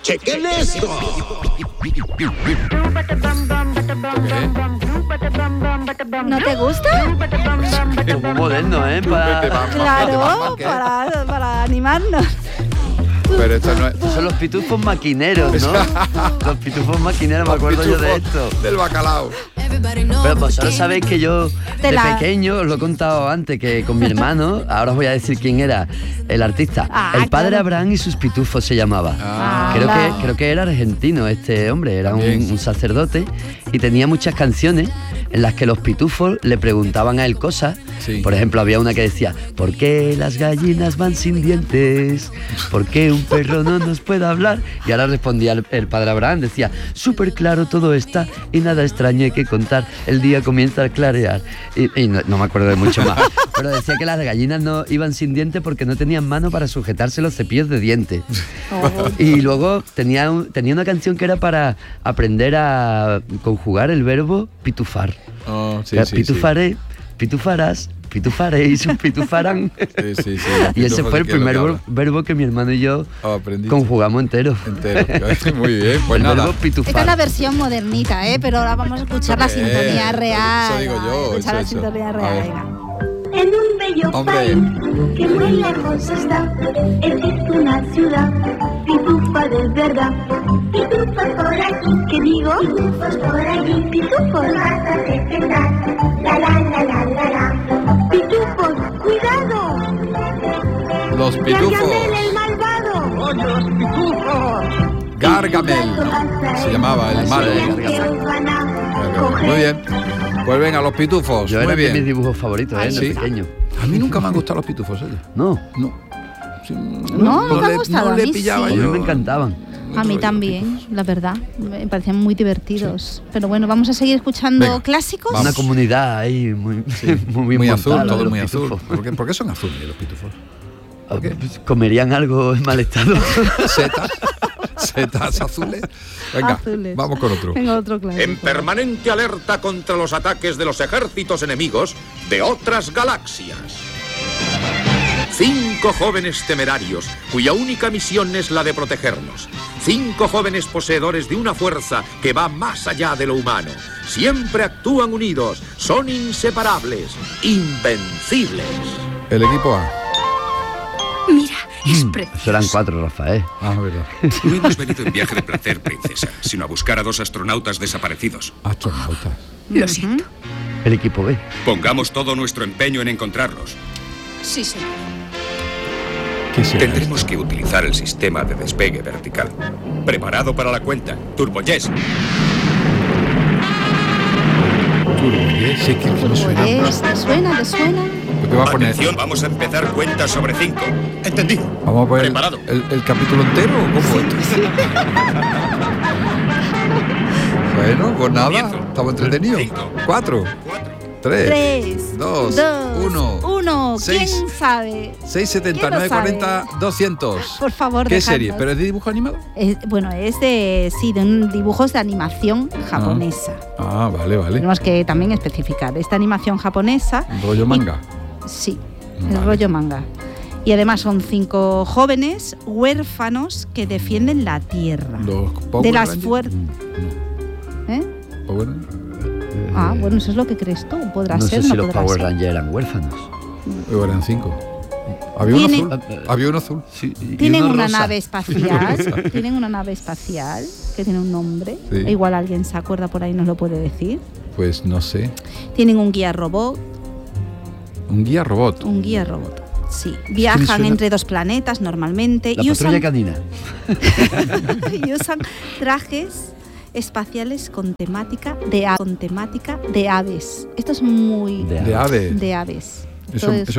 ¡Chequen esto! ¿No te gusta? Es muy moderno, ¿eh? Claro, para animarnos. Pero esto no es... Son los pitufos maquineros, ¿no? Los pitufos maquineros, me acuerdo yo de esto. Del bacalao. Pero vosotros sabéis que yo de pequeño, os lo he contado antes, que con mi hermano, ahora os voy a decir quién era el artista. El padre claro. Abraham y sus pitufos se llamaba. Creo que era argentino este hombre, era un sacerdote y tenía muchas canciones en las que los pitufos le preguntaban a él cosas. Sí. Por ejemplo, había una que decía: ¿por qué las gallinas van sin dientes? ¿Por qué un perro no nos puede hablar? Y ahora respondía el padre Abraham, decía: súper claro todo está y nada extraño hay que contar, el día comienza a clarear. Y no me acuerdo de mucho más, pero decía que las gallinas no iban sin dientes porque no tenían mano para sujetarse los cepillos de dientes. Y luego tenía una canción que era para aprender a conjugar el verbo pitufar. Pitufaré, pitufarás, pitufaréis, pitufarán. Sí. Y ese fue el primer verbo que mi hermano y yo conjugamos entero. Muy bien, pues el nada. verbo pitufar. Esta es la versión modernita, pero ahora vamos a escuchar la sintonía real. Eso digo yo. Escuchar la sintonía real, venga. En un bello país que muy lejos está, existe una ciudad, pitufas de verdad. Pitufos por aquí, ¿qué digo? Pitufos por allí, pitufos vas a detectar. La. Pitufos, cuidado. Los pitufos. Gargamel el malvado. ¡Oye, los pitufos! Gargamel se llamaba el malo. Muy bien. Pues venga, los pitufos. Yo muy era bien. de mis dibujos favoritos, ¿Sí? de pequeño. A mí nunca me han gustado los pitufos, oye. No, Sí, No te han gustado, no a le mí pillaba sí. a yo. mí me encantaban. A mí también, la verdad. Me parecían muy divertidos. Pero bueno, vamos a seguir escuchando Venga, clásicos. vamos. Una comunidad ahí muy bien Muy montada, azul, la de todo los muy azul. pitufos. ¿Por qué son azules los pitufos? Pues comerían algo en mal estado. Setas azules. Venga, Azules. vamos con otro. Venga, otro clásico. En permanente alerta contra los ataques de los ejércitos enemigos de otras galaxias. 5 jóvenes temerarios, cuya única misión es la de protegernos. 5 jóvenes poseedores de una fuerza que va más allá de lo humano. Siempre actúan unidos, son inseparables, invencibles. El equipo A. Mira, es precioso. Eso eran 4, Rafael. Verdad. No hemos venido en viaje de placer, princesa, sino a buscar a 2 astronautas desaparecidos. Astronautas. Lo siento. El equipo B. Pongamos todo nuestro empeño en encontrarlos. Sí, señor. ¿Qué será? Tendremos que utilizar el sistema de despegue vertical. Preparado para la cuenta. Turbo Yes. Sí, que me suena. ¿Te suena? ¿Te suena? ¿Qué va a poner? Atención, vamos a empezar cuentas sobre 5. ¿Entendido? ¿Vamos a poner Preparado. el capítulo entero o cómo? Bueno, pues nada, Comienzo. estamos entretenidos. 5, 4, 3, 3, 2, 1. 1. ¿Quién 6, sabe? 679, ¿Quién lo 40, 200. Por favor, ¿Qué dejadnos. serie? ¿Pero es de dibujo animado? Bueno, es de dibujos de animación japonesa. Ah, vale. Tenemos que también especificar. Esta animación japonesa. Rollo manga. Sí, Vale. el rollo manga. Y además son 5 jóvenes huérfanos que defienden la tierra. Los Power De las Rangers. fuerzas. ¿Eh? Power- Bueno, eso es lo que crees tú. Podrá No ser, sé si no los podrá Power ser. Rangers eran huérfanos. Eran 5. Había uno Tiene- azul. Había uno azul. Sí, y Tienen uno una rosa. nave espacial. Tienen una nave espacial que tiene un nombre. Sí. E igual alguien se acuerda por ahí, nos lo puede decir. Pues no sé. Tienen un guía robot. Un guía robot. Un guía robot. Sí. me Viajan suena- entre 2 planetas normalmente La y patrulla usan, canina. y usan trajes espaciales con temática de aves. Esto es muy De De ave. de aves. Eso, Entonces,